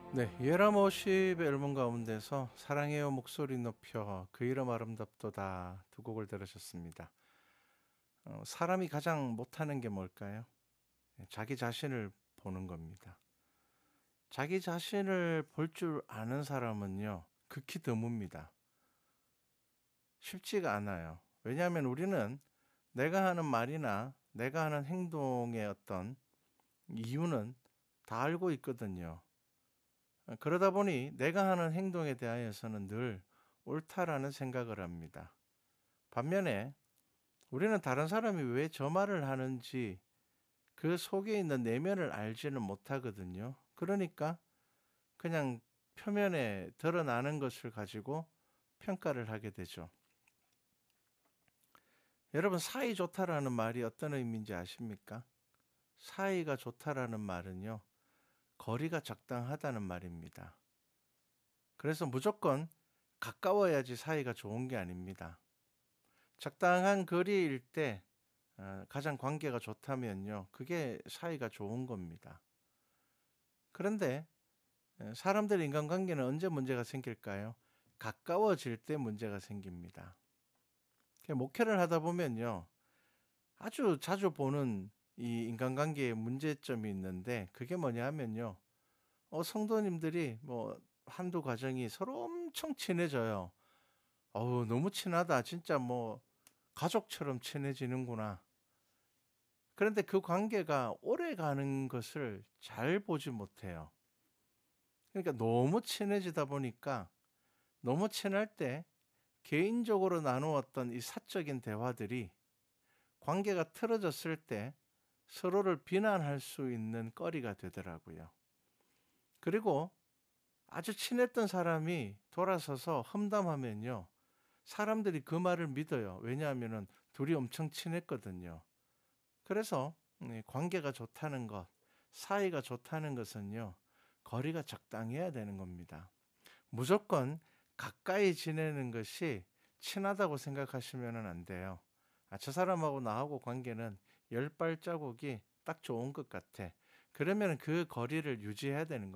네, 예라머십의 앨범 가운데서 사랑해요 목소리 높여 그 이름 아름답도다 두 곡을 들으셨습니다. 사람이 가장 못하는 게 뭘까요? 자기 자신을 보는 겁니다. 자기 자신을 볼 줄 아는 사람은요, 극히 드뭅니다. 쉽지가 않아요. 왜냐하면 우리는 내가 하는 말이나 내가 하는 행동의 어떤 이유는 다 알고 있거든요. 그러다 보니 내가 하는 행동에 대하여서는 늘 옳다라는 생각을 합니다. 반면에 우리는 다른 사람이 왜 저 말을 하는지 그 속에 있는 내면을 알지는 못하거든요. 그러니까 그냥 표면에 드러나는 것을 가지고 평가를 하게 되죠. 여러분, 사이 좋다라는 말이 어떤 의미인지 아십니까? 사이가 좋다라는 말은요, 거리가 적당하다는 말입니다. 그래서 무조건 가까워야지 사이가 좋은 게 아닙니다. 적당한 거리일 때 가장 관계가 좋다면요, 그게 사이가 좋은 겁니다. 그런데 사람들 인간관계는 언제 문제가 생길까요? 가까워질 때 문제가 생깁니다. 목회를 하다 보면요, 아주 자주 보는 이 인간관계에 문제점이 있는데, 그게 뭐냐 하면요, 성도님들이 뭐 한두 가정이 서로 엄청 친해져요. 어우, 너무 친하다. 진짜 뭐 가족처럼 친해지는구나. 그런데 그 관계가 오래 가는 것을 잘 보지 못해요. 그러니까 너무 친해지다 보니까 너무 친할 때 개인적으로 나누었던 이 사적인 대화들이 관계가 틀어졌을 때 서로를 비난할 수 있는 거리가 되더라고요. 그리고 아주 친했던 사람이 돌아서서 험담하면요, 사람들이 그 말을 믿어요. 왜냐하면 둘이 엄청 친했거든요. 그래서 관계가 좋다는 것, 사이가 좋다는 것은요, 거리가 적당해야 되는 겁니다. 무조건 가까이 지내는 것이 친하다고 생각하시면 안 돼요. 저 사람하고 나하고 관계는 열 발자국이 딱 좋은 것 같아. 그러면 그 거리를 유지해야 되는 겁니다.